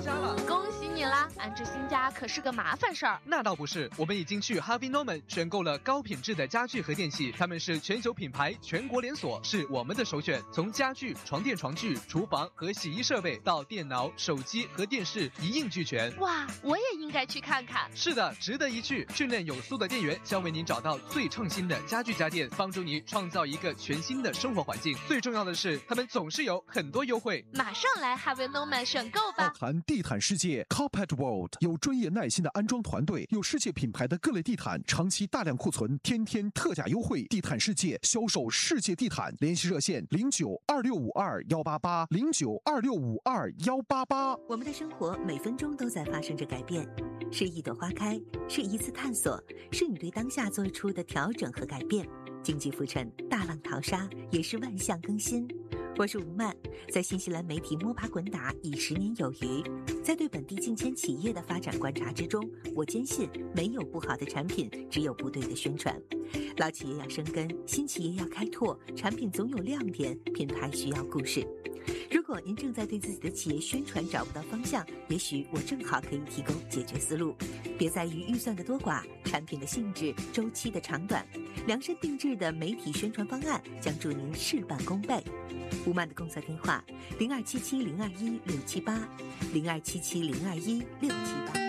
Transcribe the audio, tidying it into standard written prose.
家了。 恭喜你啦，安置新家可是个麻烦事儿。 那倒不是，我们已经去 Harvey Norman 选购了高品质的家具和电器，他们是全球品牌，全国连锁，是我们的首选。从家具、床垫、床具、厨房和洗衣设备到电脑、手机和电视一应俱全。 哇，我也应该去看看。 是的，值得一去。训练有素的店员将为您找到最创新的家具家电，帮助你创造一个全新的生活环境。最重要的是，他们总是有很多优惠。 马上来 Harvey Norman 选购吧。 奥谈地毯世界 Carpet World 有专业耐心的安装团队，有世界品牌的各类地毯，长期大量库存，天天特价优惠。地毯世界销售世界地毯，联系热线092652188，092652188。 我们的生活每分钟都在发生着改变，是一朵花开，是一次探索，是你对当下做出的调整和改变。经济浮沉，大浪淘沙，也是万象更新。我是吴曼，在新西兰媒体摸爬滚打已10年有余，在对本地近千企业的发展观察之中，我坚信没有不好的产品，只有不对的宣传。老企业要生根，新企业要开拓，产品总有亮点，品牌需要故事。如果您正在对自己的企业宣传找不到方向，也许我正好可以提供解决思路。别在于预算的多寡、产品的性质、周期的长短，量身定制的媒体宣传方案将助您事半功倍。吴曼的工作电话：0277021678，0277021678。